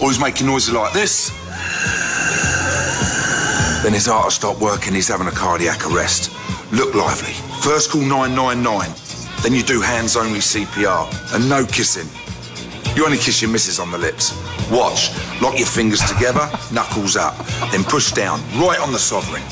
or he's making noises like this, then his heart will stop working, he's having a cardiac arrest. Look lively. First call 999, then you do hands-only CPR, and no kissing. You only kiss your missus on the lips. Watch, lock your fingers together, knuckles up, then push down, right on the sovereign.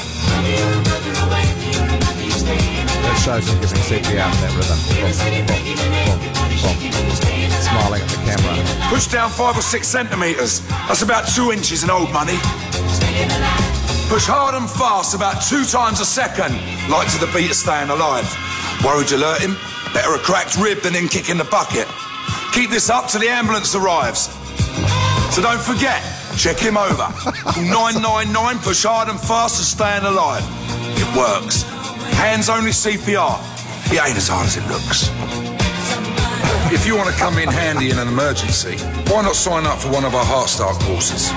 That shows him giving CPR in that rhythm. Boom, boom, boom. Smiling at the camera. Push down 5 or 6 centimetres. That's about 2 inches in old money. Push hard and fast, about 2 times a second, like to the beat of Staying Alive. Worried you'll hurt him? Better a cracked rib than him kicking the bucket. Keep this up till the ambulance arrives. So don't forget, check him over. 999, push hard and fast and Staying Alive. It works. Hands only CPR. It ain't as hard as it looks. If you want to come in handy in an emergency, why not sign up for one of our Heart Start courses?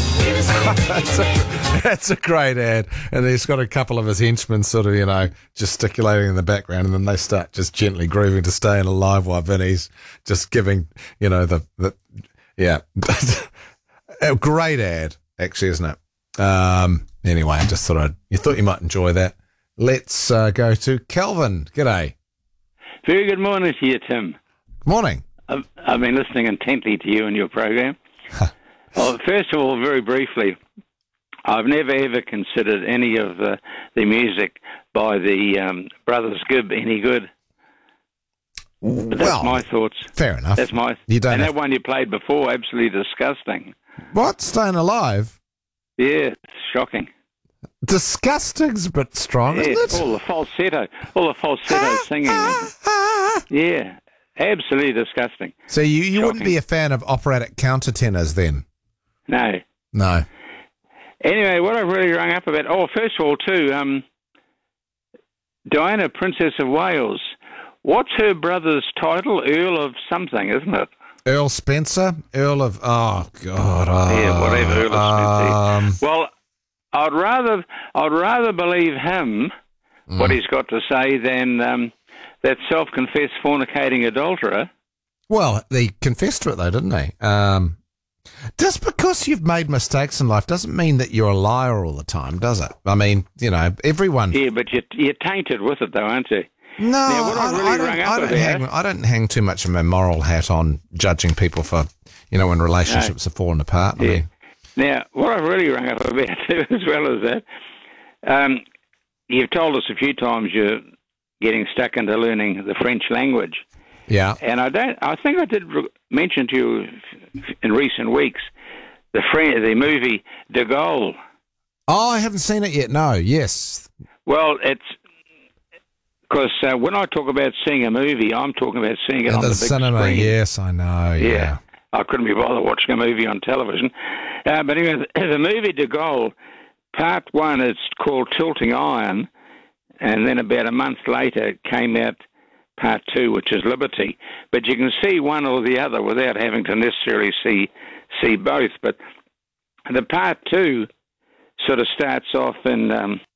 That's a great ad. And he's got a couple of his henchmen sort of, gesticulating in the background, and then they start just gently grooving to Staying Alive while Vinny's just giving, yeah. A great ad, actually, isn't it? Anyway, I just thought you thought you might enjoy that. Let's go to Calvin. G'day. Very good morning to you, Tim. Morning. I've been listening intently to you and your program. Well, first of all, very briefly, I've never ever considered any of the music by the Brothers Gibb any good. But that's my thoughts. Fair enough. That's my. That one you played before, absolutely disgusting. What? Staying Alive? Yeah, it's shocking. Disgusting's a bit strong, isn't it? All the falsetto singing. Yeah, absolutely disgusting. So you wouldn't be a fan of operatic countertenors then? No. Anyway, what I've really rung up about... Oh, first of all, too, Diana, Princess of Wales. What's her brother's title? Earl of something, isn't it? Earl Spencer? Earl of... Oh, God. Yeah, whatever, Earl of Spencer. Well, I'd rather believe him, what he's got to say, than that self-confessed fornicating adulterer. Well, they confessed to it, though, didn't they? Just because you've made mistakes in life doesn't mean that you're a liar all the time, does it? I mean, everyone... Yeah, but you're tainted with it, though, aren't you? No, now, I don't hang too much of my moral hat on judging people for, when relationships have fallen apart. Yeah. Now, what I've really rung up about, as well as that, you've told us a few times you're getting stuck into learning the French language. Yeah. And I think I did mention to you in recent weeks the movie De Gaulle. Oh, I haven't seen it yet. No. Yes. Well, it's because when I talk about seeing a movie, I'm talking about seeing it on the big cinema. Screen. Yes, I know. Yeah. I couldn't be bothered watching a movie on television. But anyway, the movie De Gaulle, part 1 is called Tilting Iron, and then about a month later it came out part 2, which is Liberty. But you can see one or the other without having to necessarily see both. But the part 2 sort of starts off in,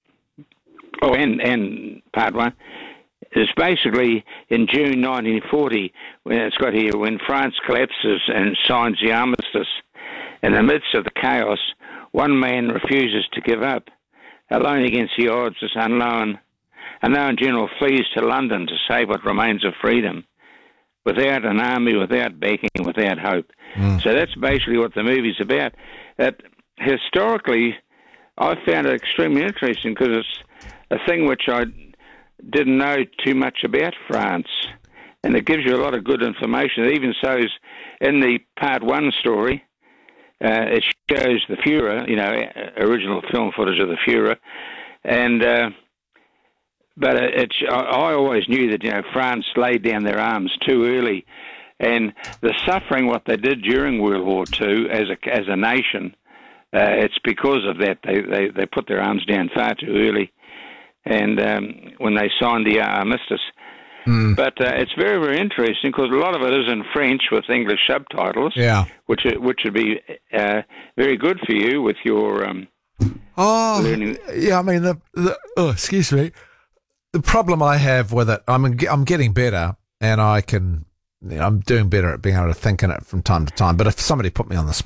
and part 1 is basically in June 1940, when France collapses and signs the armistice. In the midst of the chaos, one man refuses to give up. Alone against the odds, this unknown general flees to London to save what remains of freedom, without an army, without backing, without hope. So that's basically what the movie's about. Historically, I found it extremely interesting because it's a thing which I didn't know too much about France, and it gives you a lot of good information. It even shows in the part 1 story, it shows the Fuhrer, original film footage of the Fuhrer, and but I always knew that France laid down their arms too early, and the suffering what they did during World War II as a nation, it's because of that they put their arms down far too early, and when they signed the armistice. But it's very, very interesting because a lot of it is in French with English subtitles, which would be very good for you with your learning. Yeah, I mean, excuse me. The problem I have with it, I'm getting better, and I'm doing better at being able to think in it from time to time. But if somebody put me on the